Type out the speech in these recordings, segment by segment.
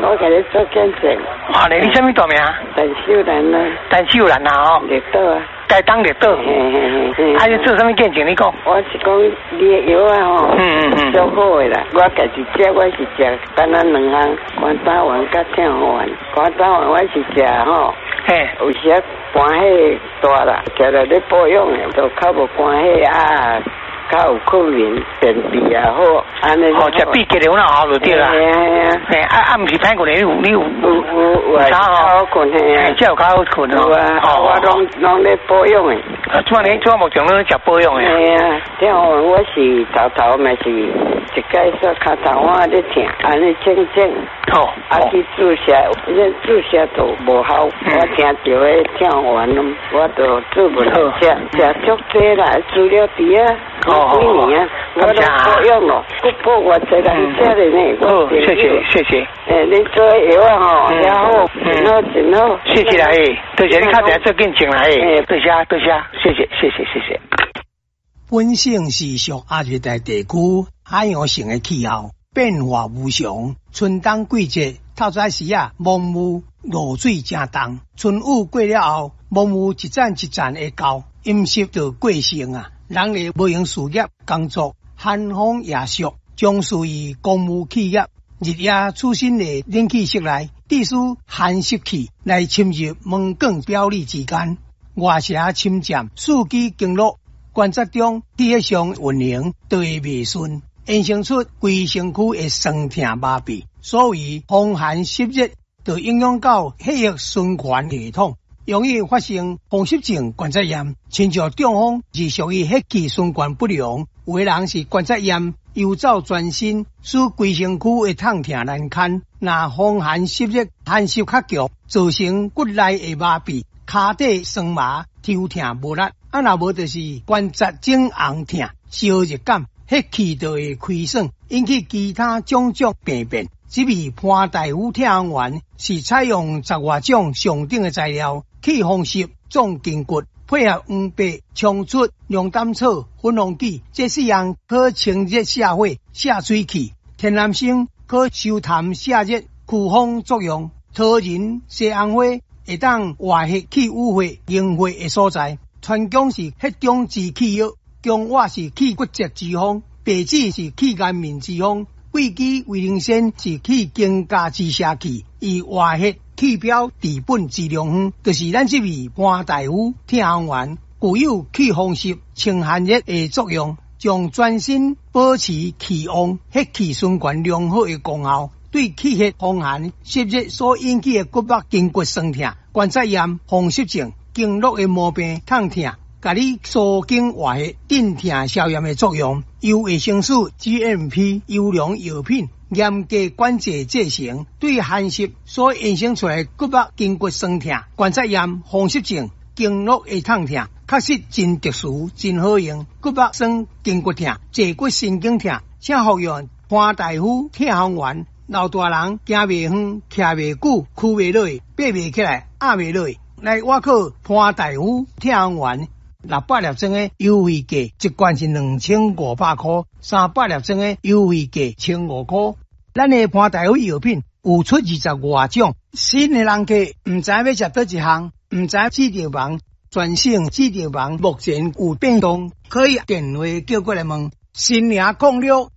我给你做见证。 哦，你什么大名？ 陈秀兰啊。 陈秀兰啊，哦。 绿岛啊。 该当绿岛。还是做什么见证？你讲。 我是讲你的药啊，吼。足好的啦。我家己食，我是食单单两项，关打丸甲跳丸。关打丸我是食吼。嘿。有时肝血大啦，食了咧保养的，就较无肝血啊。较有可能便秘也好，安尼哦，食比鸡肉那好就对啦。嘿啊，毋是歹困的，你有较好困嘿啊， 这有较好困哦。 我拢咧保养的。 怎目前拢食保养的？ 嘿啊，这我是头嘛是一解说脚头我咧疼，安尼整。哦。啊去注射，这注射都无效，我听到迄跳完咯，我都做不了。食足济啦，资料伫啊。几年啊，我都保养咯，不过我这个人家的呢，我谢谢。 你做药啊吼，也好，真好。 谢谢啦，多谢你较定做见证啦，多谢，谢谢。 本省是属亚热带地区海洋性的气候，变化无常。春冬季节透早时啊，蒙雾露水正重，春雨过了后，蒙雾一站一站的高，阴湿就过盛啊。人类无用事业工作，寒风夜暑，将属于公务企业，日夜出身的冷气室内，必须寒湿气来侵入门管表里之间，外邪侵占，数据经络观察中体液上运行都会未顺，衍生出规身躯的酸痛麻痹，所以风寒湿热就影响到血液循环系统。容易发生风湿症关节炎，亲像中风是属于血气循环不良，有的人是关节炎游走全身，使规身躯的痛痛难堪。若风寒湿热寒湿较强，造成骨内的麻痹、脚底酸麻、头痛无力。若无就是关节肿红痛、烧热感，血气就会亏损，引起其他种种病变。这味潘大夫跳红丸是采用10外种上等的材料，去风湿、壮筋骨，配合黄白、冲出、龙胆草、粉红杞，这4样可清热下血、下水气。天南星可收痰下热、驱风作用。桃仁、西红花会当活血去淤血、凝血的所在。川芎是血中之气药，芎活是去骨折之方，白芷是去颜面之方。桂枝、维灵仙是去经加之邪气，以活血去标治本之良方，就是咱这味潘大夫跳红丸，具有去风湿、清寒热的作用，将全身保持气旺、血气循环良好的功效，对气血风寒湿热所引起的骨膜筋骨酸痛、关节炎、风湿症、经络的毛病、痛痛。甲你疏经活血、镇痛消炎的作用，由卫生署 GMP 优良药品严格管制制成，对寒湿所衍生出来骨膜筋骨酸痛、关节炎、风湿症、经络的痛痛，确实真特殊、真好用。骨膜酸、筋骨痛、坐骨神经痛，请服用潘大夫跳红丸。老大人行袂远、徛袂久、屈袂落、爬袂起来、压袂落，来我靠潘大夫跳红丸。600粒装的优惠价，一罐是2500块，300粒装的优惠价1500块。咱的潘大夫药品有出20外种，新的人客唔知要食倒一项，唔知指定房，全省指定房目前有变动，可以电话叫过来问。新营06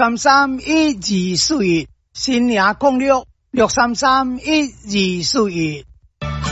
633 1241，新营06 633 1241。